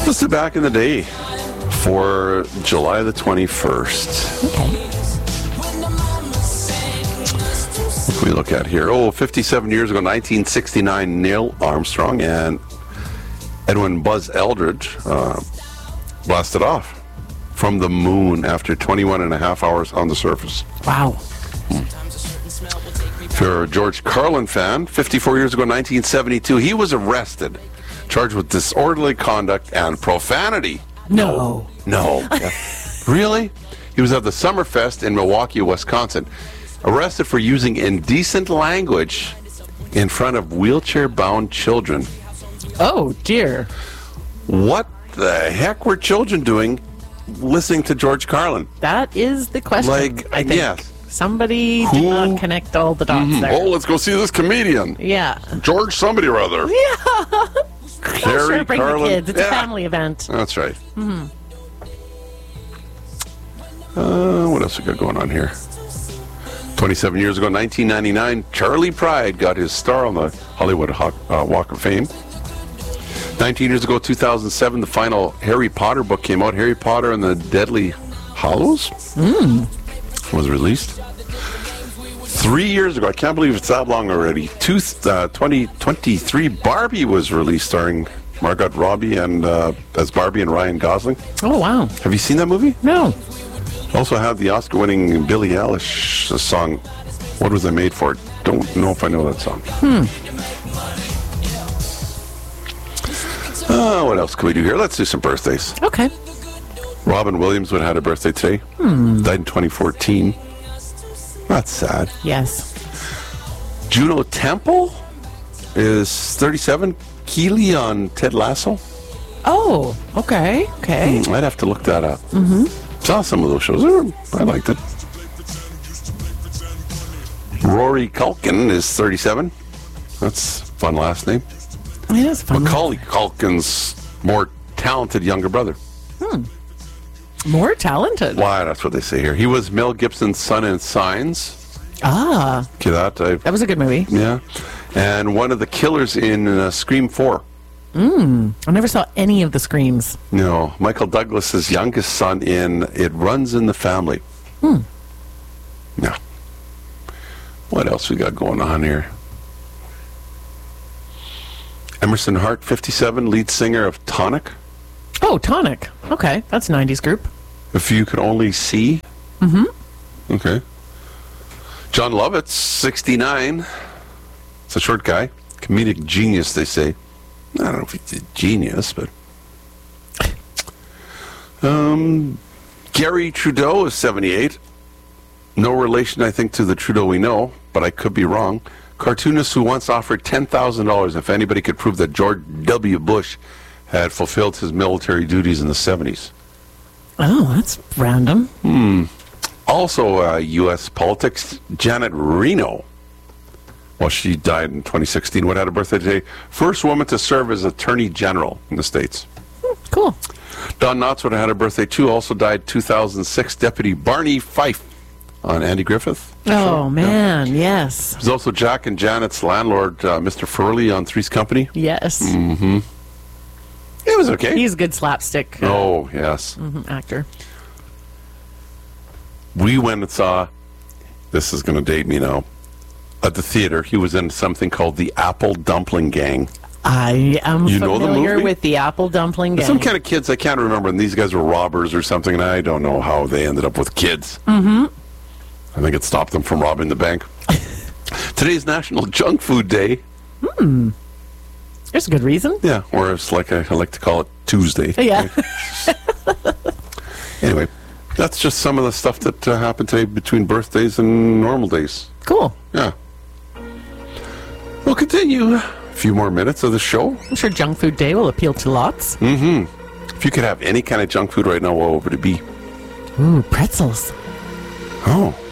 This is back in the day for July the 21st. Okay. What can we look at here? 57 years ago, 1969, Neil Armstrong and Edwin Buzz Aldrin blasted off from the moon after 21 and a half hours on the surface. Wow. If you're a George Carlin fan, 54 years ago, 1972, he was arrested, charged with disorderly conduct and profanity. No. Really? He was at the Summerfest in Milwaukee, Wisconsin, arrested for using indecent language in front of wheelchair-bound children. Oh, dear. What the heck were children doing listening to George Carlin? That is the question. I think. Yes. Somebody did not connect all the dots there. Oh, let's go see this comedian. Yeah. George somebody or other. Yeah. Carrie, Sure, bring Carlin. the kids. It's a family event. That's right. What else we got going on here? 27 years ago, 1999, Charlie Pride got his star on the Hollywood Walk of Fame. 19 years ago, 2007, the final Harry Potter book came out. Harry Potter and the Deathly Hallows was released. 3 years ago, I can't believe it's that long already, 2023, Barbie was released, starring Margot Robbie and as Barbie and Ryan Gosling. Oh, wow. Have you seen that movie? No. Also had the Oscar-winning Billie Eilish song, What Was I Made For? Don't know if I know that song. What else can we do here? Let's do some birthdays. Okay. Robin Williams would have had a birthday today. Died in 2014. That's sad. Yes. Juno Temple is 37. Keely on Ted Lasso. Oh, okay. Okay. I'd have to look that up. Saw some of those shows. I liked it. Rory Culkin is 37. That's a fun last name. It is fun. Macaulay Culkin's more talented younger brother. More talented. Why, that's what they say here. He was Mel Gibson's son in Signs. Ah, Okay, that was a good movie. yeah. And one of the killers in Scream 4. I never saw any of the Screams. No, Michael Douglas's youngest son in It Runs in the Family. Yeah. What else we got going on here? Emerson Hart, 57, lead singer of Tonic. Oh, Tonic. Okay, that's a 90s group. If You Could Only See. Okay. John Lovitz, 69. It's a short guy. Comedic genius, they say. I don't know if he's a genius, but... Gary Trudeau is 78. No relation, I think, to the Trudeau we know, but I could be wrong. Cartoonist who once offered $10,000 if anybody could prove that George W. Bush had fulfilled his military duties in the 70s. Oh, that's random. Also, U.S. politics, Janet Reno. Well, she died in 2016. What had a birthday today? First woman to serve as Attorney General in the States. Cool. Don Knotts would have had a birthday too. Also died 2006. Deputy Barney Fife on Andy Griffith. Oh, man, yes. There's also Jack and Janet's landlord, Mr. Furley on Three's Company. Yes. It was okay. He's a good slapstick Oh, yes. actor. We went and saw, this is going to date me now, at the theater. He was in something called the Apple Dumpling Gang. I am You know the familiar movie? with the Apple Dumpling Gang. Some kind of kids, I can't remember, and these guys were robbers or something, and I don't know how they ended up with kids. I think it stopped them from robbing the bank. Today's National Junk Food Day. There's a good reason. Yeah, or it's like I like to call it Tuesday. Yeah. Anyway, that's just some of the stuff that happened today between birthdays and normal days. Cool. Yeah. We'll continue a few more minutes of the show. I'm sure Junk Food Day will appeal to lots. If you could have any kind of junk food right now, what would it be? Ooh, pretzels. Oh,